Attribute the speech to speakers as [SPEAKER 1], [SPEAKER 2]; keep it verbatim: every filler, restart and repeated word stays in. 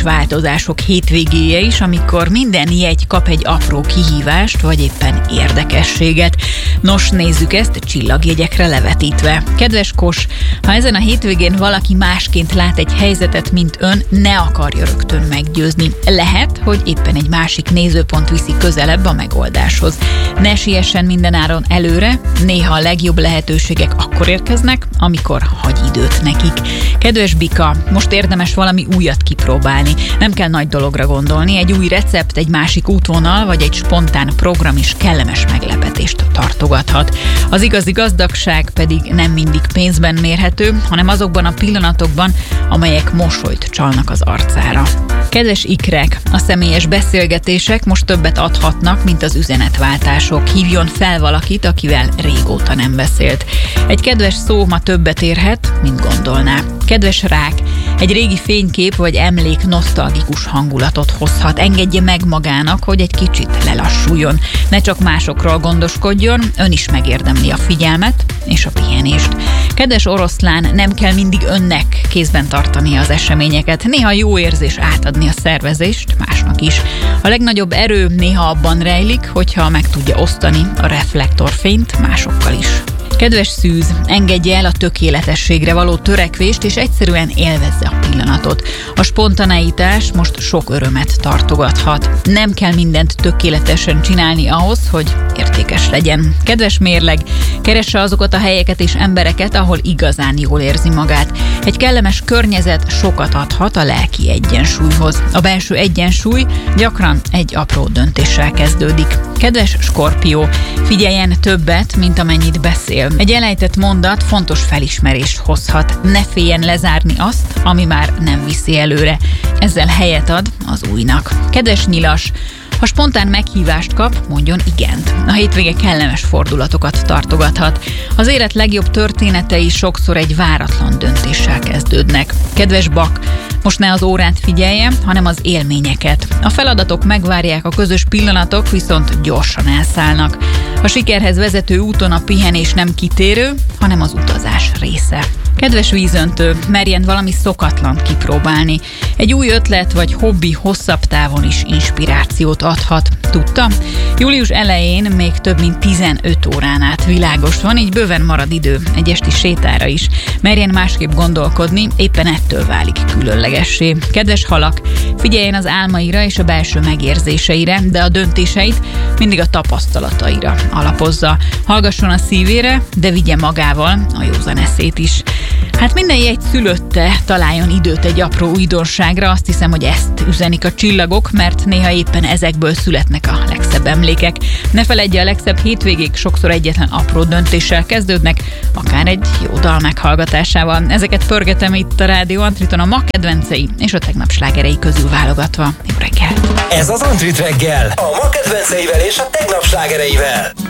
[SPEAKER 1] változások hétvégéje is, amikor minden jegy kap egy apró kihívást, vagy éppen érdekességet. Nos, nézzük ezt csillagjegyekre levetítve. Kedves Kos, ha ezen a hétvégén valaki másként lát egy helyzetet, mint ön, ne akarja rögtön meggyőzni. Lehet, hogy éppen egy másik nézőpont viszi közelebb a megoldáshoz. Ne siessen mindenáron előre, néha a legjobb lehetőségek akkor érkeznek, amikor hagy időt nekik. Kedves Bika, most érdemes valami újat kipróbálni. Nem kell nagy dologra gondolni, egy új recept, egy másik útvonal, vagy egy spontán program is kellemes meglepetést tartogathat. Az igazi gazdagság pedig nem mindig pénzben mérhető, hanem azokban a pillanatokban, amelyek mosolyt csalnak az arcára. Kedves ikrek, a személyes beszélgetések most többet adhatnak, mint az üzenetváltások. Hívjon fel valakit, akivel régóta nem beszélt. Egy kedves szó ma többet érhet, mint gondolná. Kedves rák, egy régi fénykép vagy emlék nosztalgikus hangulatot hozhat. Engedje meg magának, hogy egy kicsit lelassuljon. Ne csak másokról gondoskodjon, ön is megérdemli a figyelmet és a pihenést. Kedves oroszlán, nem kell mindig önnek kézben tartani az eseményeket. Néha jó érzés átadni a szervezést másnak is. A legnagyobb erő néha abban rejlik, hogyha meg tudja osztani a reflektorfényt másokkal is. Kedves szűz, engedje el a tökéletességre való törekvést, és egyszerűen élvezze a pillanatot. A spontaneitás most sok örömet tartogathat. Nem kell mindent tökéletesen csinálni ahhoz, hogy értékes legyen. Kedves mérleg, keresse azokat a helyeket és embereket, ahol igazán jól érzi magát. Egy kellemes környezet sokat adhat a lelki egyensúlyhoz. A belső egyensúly gyakran egy apró döntéssel kezdődik. Kedves Skorpió, figyeljen többet, mint amennyit beszél. Egy elejtett mondat fontos felismerést hozhat. Ne féljen lezárni azt, ami már nem viszi előre. Ezzel helyet ad az újnak. Kedves Nyilas, ha spontán meghívást kap, mondjon igent. A hétvége kellemes fordulatokat tartogathat. Az élet legjobb történetei sokszor egy váratlan döntéssel kezdődnek. Kedves Bak, most ne az órát figyelje, hanem az élményeket. A feladatok megvárják, a közös pillanatok viszont gyorsan elszállnak. A sikerhez vezető úton a pihenés nem kitérő, hanem az utazás része. Kedves vízöntő, merjen valami szokatlant kipróbálni. Egy új ötlet vagy hobbi hosszabb távon is inspirációt adhat. Tudta? Július elején még több mint tizenöt órán át világos van, így bőven marad idő egy esti sétára is. Merjen másképp gondolkodni, éppen ettől válik különlegessé. Kedves halak, figyeljen az álmaira és a belső megérzéseire, de a döntéseit mindig a tapasztalataira alapozza. Hallgasson a szívére, de vigye magával a józan eszét is. Hát minden jegy szülötte találjon időt egy apró újdonságra, azt hiszem, hogy ezt üzenik a csillagok, mert néha éppen ezekből születnek a legszebb emlékek. Ne feledje, a legszebb hétvégék sokszor egyetlen apró döntéssel kezdődnek, akár egy jó dal meghallgatásával. Ezeket pörgetem itt a Rádió Antriton, a ma kedvencei és a tegnap slágerei közül válogatva. Jó reggel!
[SPEAKER 2] Ez az Antrit reggel, a ma kedvenceivel és a tegnap slágereivel.